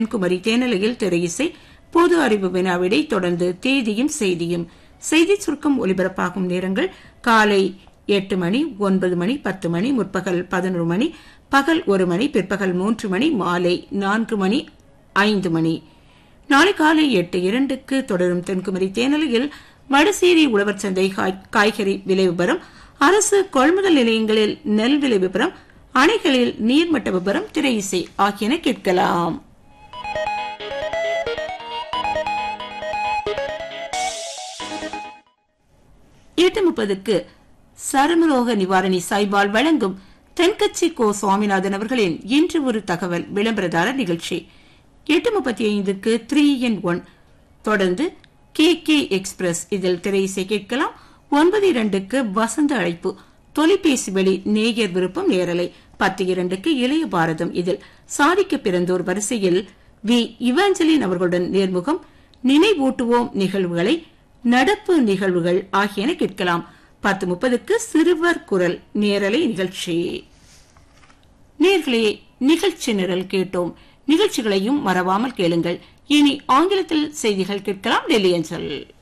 குமரி தேனலையில் திரையிசை பொது அறிவு வினாவிடை தொடர்ந்து தேதியும் செய்தியும் செய்தி சுருக்கம் ஒலிபரப்பாகும் நேரங்கள் காலை 8 மணி, 9 மணி, 10 மணி, முற்பகல் 11 மணி, பகல் 1 மணி, பிற்பகல் 3 மணி, மாலை 4 மணி, 5 மணி. நாளை காலை 8:02க்கு தொடரும் தென்குமரி தேனலையில் வடசேரி உழவர் சந்தை காய்கறி விலை விபரம், அரசு கொள்முதல் நிலையங்களில் நெல் விலை விபரம், அணைகளில் நீர்மட்ட விபரம், திரையிசை ஆகியன கேட்கலாம். எட்டு 30க்கு சருமரோக நிவாரணி சைபால் வழங்கும் தென்கட்சி கோ சுவாமிநாதன் அவர்களின் இன்று ஒரு தகவல் விளம்பரதார நிகழ்ச்சி. 8:35க்கு 3 in 1 தொடர்ந்து KK எக்ஸ்பிரஸ் இதில் திரையிசை கேட்கலாம். 9:02க்கு வசந்த அழைப்பு தொலைபேசி வழி நேயர் விருப்பம் நேரலை. 10:02க்கு இளைய பாரதம் இதில் சாதிக்க பிறந்தோர் வரிசையில் வி இவாஞ்சலின் அவர்களுடன் நேர்முகம், நினைவூட்டுவோம் நிகழ்வுகளை, நடப்பு நிகழ்வுகள் ஆகியன கேட்கலாம். 10:30க்கு சிறுவர் குரல் நேரலை நிகழ்ச்சி. நேர்களே, நிகழ்ச்சி நிரல் கேட்டோம். நிகழ்ச்சிகளையும் மறவாமல் கேளுங்கள். இனி ஆங்கிலத்தில் செய்திகள் கேட்கலாம். டெல்லி அஞ்சல்.